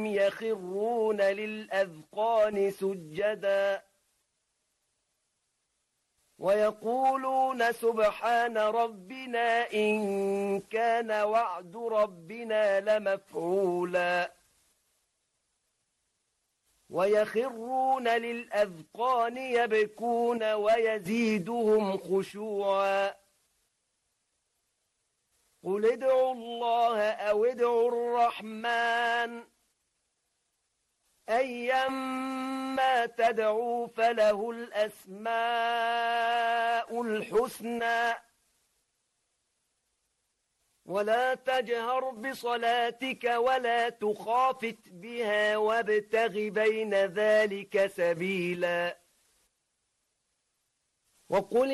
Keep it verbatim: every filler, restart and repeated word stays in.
يخرون للأذقان سجدا ويقولون سبحان ربنا إن كان وعد ربنا لمفعولا ويخرون للأذقان يبكون ويزيدهم خشوعا قل ادعوا الله أو ادعوا الرحمن أيما تدعوا فله الأسماء الحسنى ولا تجهر بصلاتك ولا تخافت بها وابتغ بين ذلك سبيلا وقل